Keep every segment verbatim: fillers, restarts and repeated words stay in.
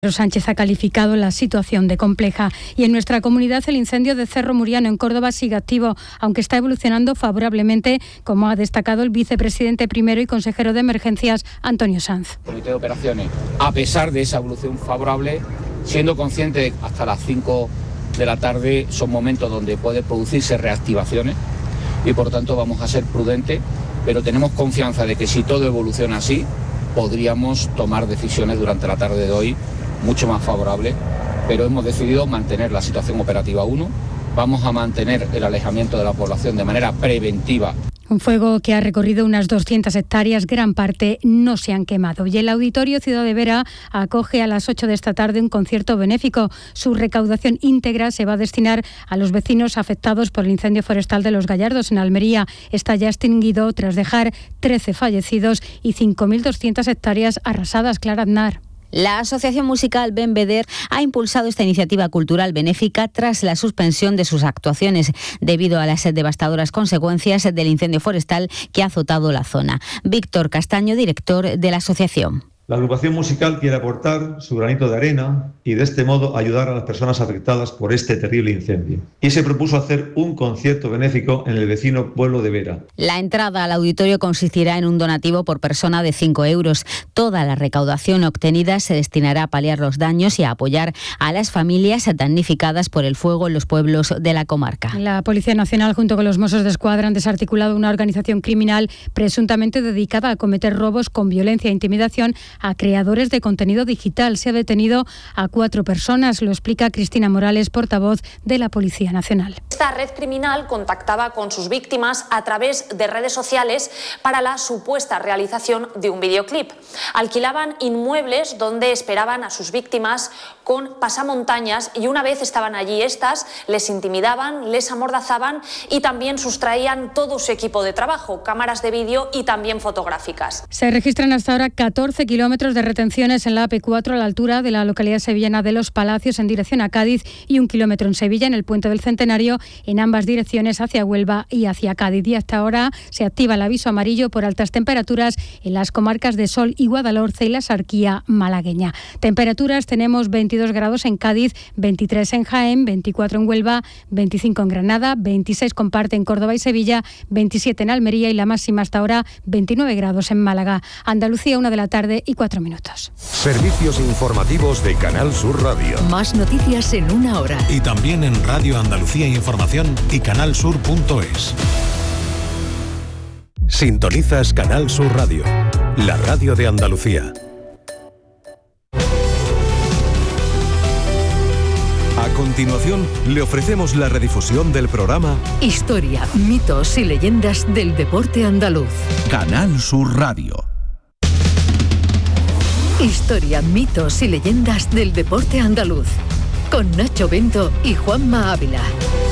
Sánchez ha calificado la situación de compleja. Y en nuestra comunidad el incendio de Cerro Muriano en Córdoba sigue activo, aunque está evolucionando favorablemente, como ha destacado el vicepresidente primero y consejero de emergencias, Antonio Sanz. Comité de operaciones, a pesar de esa evolución favorable, siendo consciente de que hasta las cinco de la tarde son momentos donde puede producirse reactivaciones y por tanto vamos a ser prudentes, pero tenemos confianza de que si todo evoluciona así, podríamos tomar decisiones durante la tarde de hoy mucho más favorable, pero hemos decidido mantener la situación operativa uno, vamos a mantener el alejamiento de la población de manera preventiva. Un fuego que ha recorrido unas doscientas hectáreas, gran parte no se han quemado. Y el Auditorio Ciudad de Vera acoge a las ocho de esta tarde un concierto benéfico. Su recaudación íntegra se va a destinar a los vecinos afectados por el incendio forestal de Los Gallardos en Almería. Está ya extinguido tras dejar trece fallecidos y cinco mil doscientas hectáreas arrasadas. Clara Aznar. La Asociación Musical Ben Beder ha impulsado esta iniciativa cultural benéfica tras la suspensión de sus actuaciones debido a las devastadoras consecuencias del incendio forestal que ha azotado la zona. Víctor Castaño, director de la asociación. La agrupación musical quiere aportar su granito de arena y de este modo ayudar a las personas afectadas por este terrible incendio. Y se propuso hacer un concierto benéfico en el vecino pueblo de Vera. La entrada al auditorio consistirá en un donativo por persona de cinco euros. Toda la recaudación obtenida se destinará a paliar los daños y a apoyar a las familias damnificadas por el fuego en los pueblos de la comarca. La Policía Nacional junto con los Mossos d'Esquadra han desarticulado una organización criminal presuntamente dedicada a cometer robos con violencia e intimidación a creadores de contenido digital. Se ha detenido a cuatro personas, lo explica Cristina Morales, portavoz de la Policía Nacional. Esta red criminal contactaba con sus víctimas a través de redes sociales para la supuesta realización de un videoclip. Alquilaban inmuebles donde esperaban a sus víctimas con pasamontañas y una vez estaban allí estas, les intimidaban, les amordazaban y también sustraían todo su equipo de trabajo, cámaras de vídeo y también fotográficas. Se registran hasta ahora catorce kilómetros de retenciones en la A P cuatro a la altura de la localidad sevillana de Los Palacios en dirección a Cádiz y un kilómetro en Sevilla en el Puente del Centenario en ambas direcciones hacia Huelva y hacia Cádiz. Y hasta ahora se activa el aviso amarillo por altas temperaturas en las comarcas de Sol y Guadalhorce y la Sarquía malagueña. Temperaturas tenemos veintidós grados en Cádiz, veintitrés en Jaén, veinticuatro en Huelva, veinticinco en Granada, veintiséis comparte en Córdoba y Sevilla, veintisiete en Almería y la máxima hasta ahora veintinueve grados en Málaga. Andalucía, una de la tarde y cuatro minutos. Servicios informativos de Canal Sur Radio. Más noticias en una hora. Y también en Radio Andalucía Información y canal sur punto es. Sintonizas Canal Sur Radio, la radio de Andalucía. A continuación, le ofrecemos la redifusión del programa Historia, mitos y leyendas del deporte andaluz. Canal Sur Radio. Historia, mitos y leyendas del deporte andaluz. Con Nacho Bento y Juanma Ávila.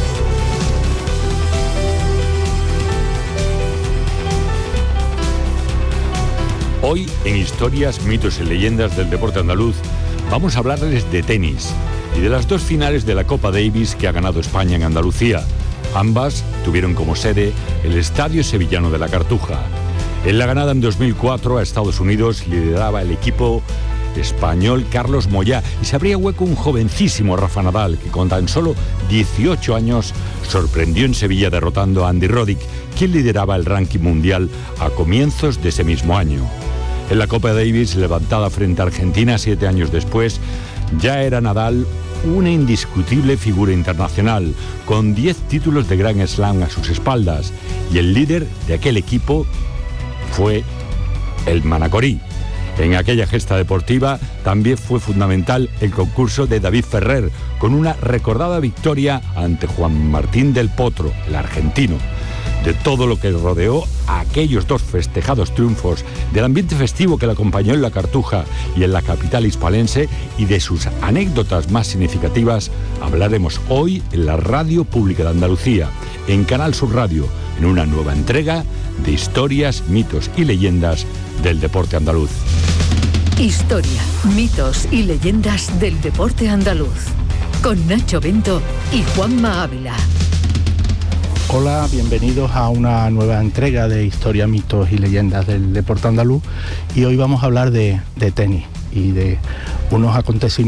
Hoy, en Historias, mitos y leyendas del deporte andaluz, vamos a hablarles de tenis y de las dos finales de la Copa Davis que ha ganado España en Andalucía. Ambas tuvieron como sede el Estadio Sevillano de la Cartuja. En la ganada en dos mil cuatro a Estados Unidos lideraba el equipo español Carlos Moyá y se abría hueco un jovencísimo Rafa Nadal que con tan solo dieciocho años sorprendió en Sevilla derrotando a Andy Roddick, quien lideraba el ranking mundial a comienzos de ese mismo año. En la Copa Davis, levantada frente a Argentina siete años después, ya era Nadal una indiscutible figura internacional, con diez títulos de Grand Slam a sus espaldas, y el líder de aquel equipo fue el Manacorí. En aquella gesta deportiva también fue fundamental el concurso de David Ferrer, con una recordada victoria ante Juan Martín del Potro, el argentino. De todo lo que rodeó a aquellos dos festejados triunfos, del ambiente festivo que le acompañó en la Cartuja y en la capital hispalense y de sus anécdotas más significativas, hablaremos hoy en la Radio Pública de Andalucía, en Canal Sur Radio, en una nueva entrega de Historias, mitos y leyendas del deporte andaluz. Historia, mitos y leyendas del deporte andaluz. Con Nacho Bento y Juanma Ávila. Hola, bienvenidos a una nueva entrega de Historia, mitos y leyendas del deporte andaluz. Y hoy vamos a hablar de, de tenis y de unos acontecimientos